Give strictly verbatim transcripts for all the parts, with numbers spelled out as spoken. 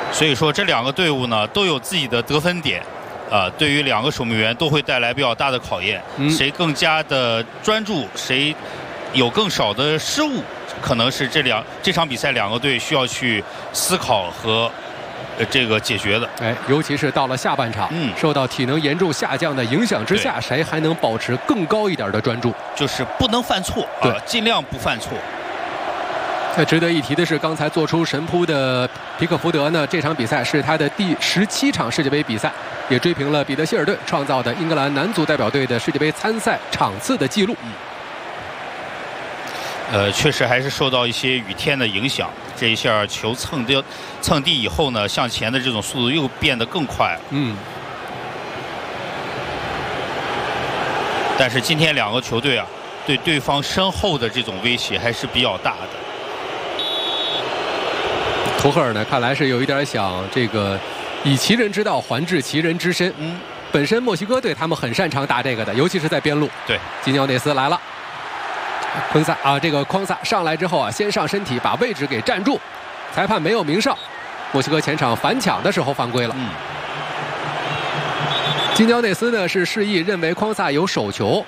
所以说这两个队伍呢都有自己的得分点，啊、呃，对于两个守门员都会带来比较大的考验。嗯、谁更加的专注，谁有更少的失误，可能是这两这场比赛两个队需要去思考和呃这个解决的。 哎，尤其是到了下半场，嗯，受到体能严重下降的影响之下，谁还能保持更高一点的专注？ 就是不能犯错，对、呃，尽量不犯错。 那值得一提的是，刚才做出神扑的皮克福德呢，这场比赛是他的第十七场世界杯比赛，也追平了彼得希尔顿创造的英格兰男足代表队的世界杯参赛场次的记录。嗯， 呃，确实还是受到一些雨天的影响，这一下球蹭地蹭地以后呢，向前的这种速度又变得更快了。嗯。但是今天两个球队啊，对对方身后的这种威胁还是比较大的。 图赫尔呢，看来是有一点想这个以其人之道还治其人之身。嗯，本身墨西哥队他们很擅长打这个的，尤其是在边路。 对， 基尼奥内斯来了，昆萨啊，这个匡萨上来之后啊，先上身体把位置给站住，裁判没有鸣哨。墨西哥前场反抢的时候犯规了。嗯，基尼奥内斯呢是示意认为匡萨有手球。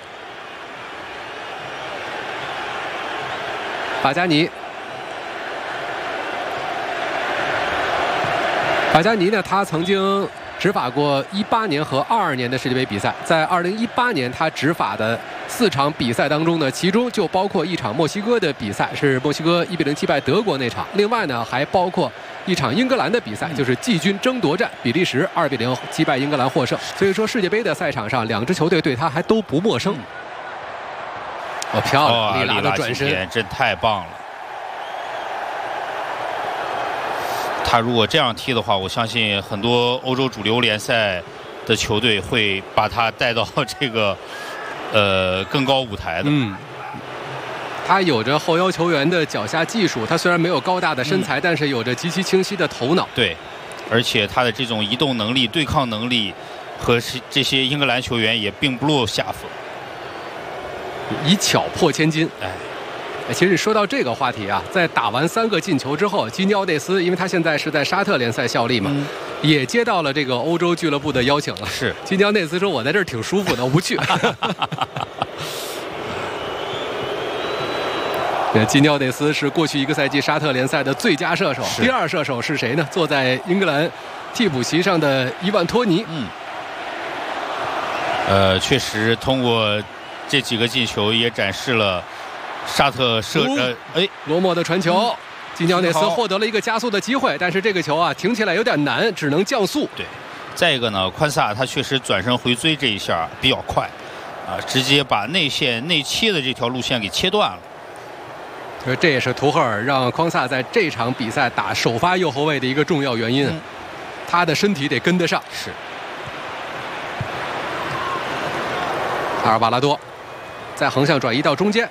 法加尼。法加尼呢，他曾经执法过一八年和二二年的世界杯比赛，在二零一八年他执法的四场比赛当中呢，其中就包括一场墨西哥的比赛，是墨西哥一比零击败德国那场。另外呢，还包括一场英格兰的比赛，就是季军争夺战，比利时二比零击败英格兰获胜。所以说世界杯的赛场上，两支球队对他还都不陌生。哦，漂亮！利拉的转身真太棒了。他如果这样踢的话，我相信很多欧洲主流联赛的球队会把他带到这个呃更高舞台的。 嗯，他有着后腰球员的脚下技术，他虽然没有高大的身材，嗯、但是有着极其清晰的头脑。 对，而且他的这种移动能力、对抗能力和这些英格兰球员也并不落下风。 以巧破千金。哎。其实说到这个话题啊，在打完三个进球之后，基尼奥内斯因为他现在是在沙特联赛效力嘛，嗯、也接到了这个欧洲俱乐部的邀请了。 是， 基尼奥内斯说：“我在这儿挺舒服的，我不去。”基尼奥内斯是过去一个赛季沙特联赛的最佳射手，第二射手是谁呢？坐在英格兰替补席上的伊万托尼。嗯， 呃，确实通过这几个进球也展示了。沙特射呃哎， 罗莫的传球，嗯、基尼奥内斯获得了一个加速的机会，但是这个球啊停起来有点难，只能降速。 对，再一个呢，宽萨他确实转身回追这一下比较快，啊，直接把内线内切的这条路线给切断了。 所以这也是图赫尔让匡萨在这场比赛打首发右后卫的一个重要原因，嗯、他的身体得跟得上。 是。 阿尔瓦拉多在横向转移到中间。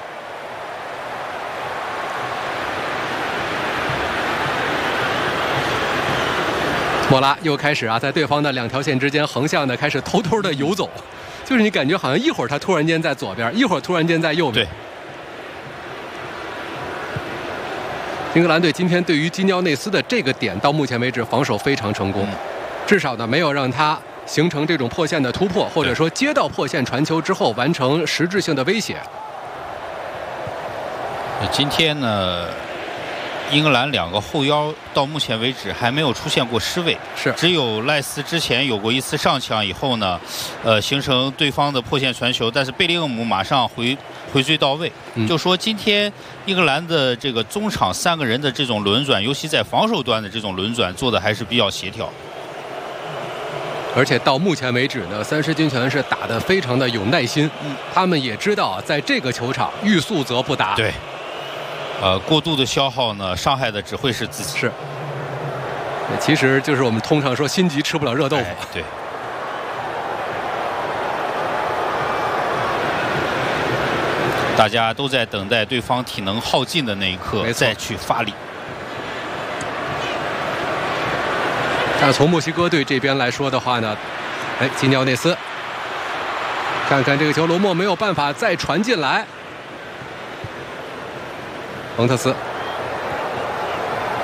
莫拉又开始啊，在对方的两条线之间横向的开始偷偷的游走，就是你感觉好像一会儿他突然间在左边，一会儿突然间在右边。 对。 英格兰队今天对于基尼奥内斯的这个点，到目前为止防守非常成功，嗯、至少呢没有让他形成这种破线的突破，或者说接到破线传球之后完成实质性的威胁。 今天呢？英格兰两个后腰到目前为止还没有出现过失位， 是只有赖斯之前有过一次上抢以后呢，呃，形成对方的破线传球，但是贝林厄姆马上回回追到位，嗯、就说今天英格兰的这个中场三个人的这种轮转，尤其在防守端的这种轮转做的还是比较协调。 而且到目前为止呢，三狮军团是打得非常的有耐心，嗯、他们也知道在这个球场欲速则不达。 对。呃，过度的消耗呢，伤害的只会是自己。 是，其实就是我们通常说心急吃不了热豆腐。哎、 对。大家都在等待对方体能耗尽的那一刻再去发力。 但从墨西哥队这边来说的话呢，哎，基尼奥内斯，看看这个球，罗莫没有办法再传进来。蒙特斯